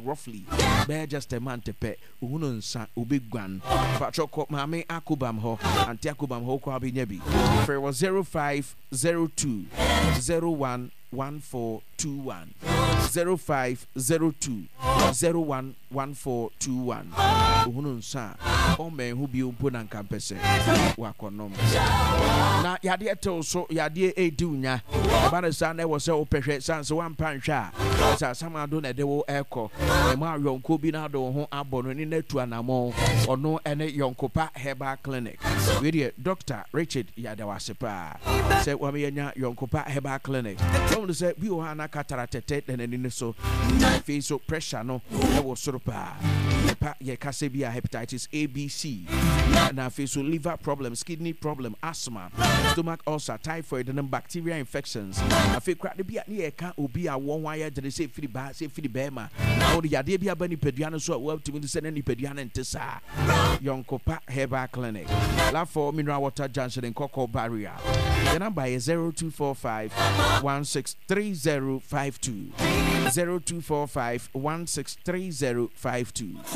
roughly be just a month pe uhunu nsa obegwan patchoko mame akubam ho anti akubam ho kwa binyabi for was 0502 011421 0502 011421 uhunu nsa o men hu bi umpo na nkampese wakonom na yade eto so yade edunya eba sa na wo se opehwe sanse wampanhwa sa samado na de wo eko e ma yonko bi na do ho abono ni natu anamo ono ene yonkopa herbal clinic we dey Dr. Richard Yadawasepa say wa me nya yonkopa herbal clinic so say bi o ha na kataratete denani so fe so pressure no e wo soropa pa ye kase bia hepatitis ABC na fe so liver problems, kidney problem, asthma, stomach ulcer, typhoid and bacterial infections afi kra de bia ne ye ka obi a won wa ye de say firi ba say firi be ma o de yade bia ba ni padua no so wa timi say na ni padua no ntesa yonkopa herbal clinic la for mineral water junction in Koko barrier. The number is 0245 163052 0245 163052.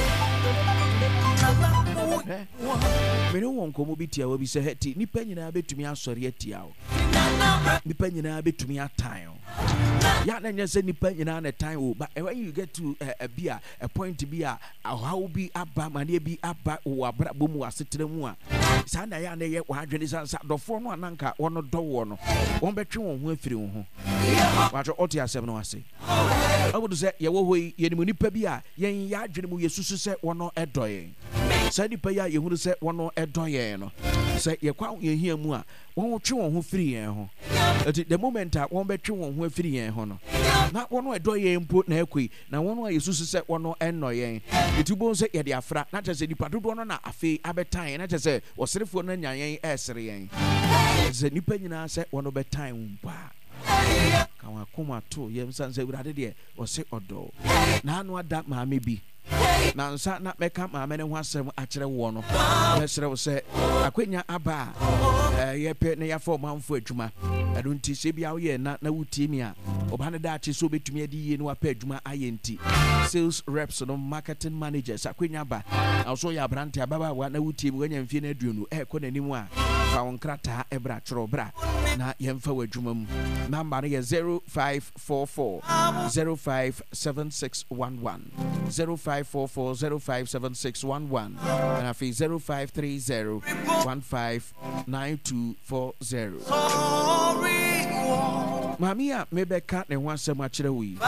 Me no won komo bitia wa bi se heti nipa nyina betumi asori atia o nipa nyina betumi atan o ya na nya se nipa nyina na tan o but when you get to a point be a how be aba mane bi aba o abra bomu asetere mu a sa na ya na ye wa adwene sansa dofo no ananka wono do wo no won betwe won ho afiri won ho wato oti asem no ase abudu se ye wo hoi ye ni nipa bi a yen ya adwene mu yesusu se wono edoye sa nipa ya ye hunu se wono edoye no se ye kwa ye hia mu a won twe won ho firi yen ho at the moment a won betwe won ho afiri yen ho no na wono edoye mpo na ekoi na wono yesusu se wono enoye itubo se ye de afra na tese nipa dodo no na afi abetan na tese oserefo no nyanyen esere yen ze nipa nyina se wono betan mpa kawa koma to yem sanse urade de o se odo na anu ada maame bi na nsa na meka maame ne ho asem akere wo no mesere wo se akwenya aba ye pe ne ya fo manfo adwuma adu nti se bia wo ye na wuti mi a oba ne da ache so betumi adi ye no apa adwuma ayenti sales reps no marketing managers akwenya ba also ya brante ababa wa na wuti mi wanya mfie na aduonu ko nanim a fa won krata ebra choro bra na yemfa wadwuma mu number ne 0544 057611 0544057611 and afi 0530 159240 Mamia mebeka ne ho asem akere wi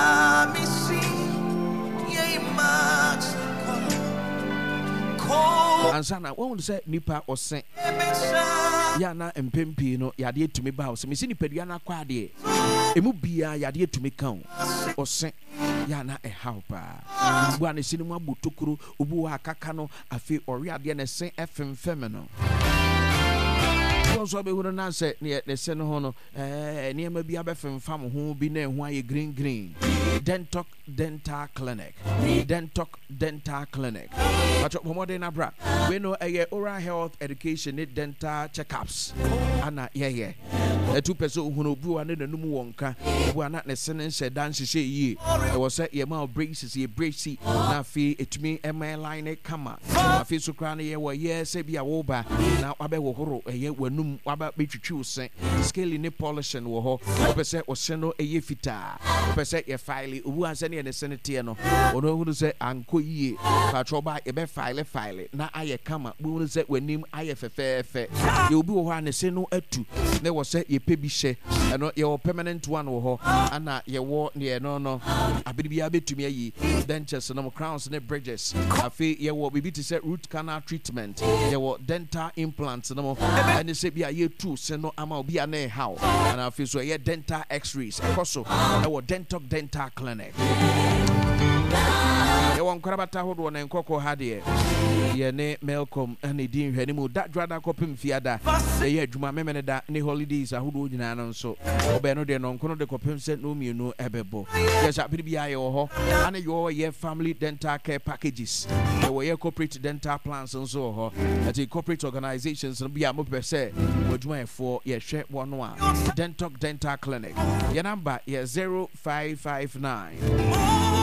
ansana won say nipa osen ya na empempi no yade etumi ba o se me si nipadua na kwa de emu bia yade etumi kan osen ya na ehaupa bu an sinimu abotokuro obu wa akaka no afi ori ade na sen efemfem no so be wono na se ne se no ho no ne ma bi abefemfam ho bi na ehu aye green dental clinic dental clinic but pomode na bra we know oral health education ne dental checkups ana ye etu peso hu no bu ane nanum wonka bu ana ne se ne se dan hye yi e wo se ye ma braces ye brace na fi etumi ema line kama afi so kra ne ye wo ye se bia wo ba na wabe wo horo ye wanum waba betwitwi use scale ne polishing wo ho opese o se no eye fita opese ye file obu anse ne senate no ono hu se anko yie patro ba ye be file na aye kama bu hu se wanim aye fefefe ye obi wo ho ane se no atu ne wo se ye pebi hye eno ye wo permanent one wo ho ana ye wo ne no abiribia betumi ayi dentures no crowns ne bridges afi ye wo bibi to say root canal treatment ye wo dental implants no and se bia ye tu se no ama obi ana how and afi so ye dental x-rays ekoso ye wo dental clinic ye won krabata hodo na nkoko ha de ye ne Melcom ane din hwani mu da dwada kopim fiada ye adwuma memene da ne holidays ahodo nyina no so obe no de no nkono de kopim se no mienu ebebo ye sha bibia ye ho ane ye family dental care packages ye corporate dental plans nso ho at corporate organizations no bia mo pese adwuma efo ye hwe wono a dental clinic ye number ye 0559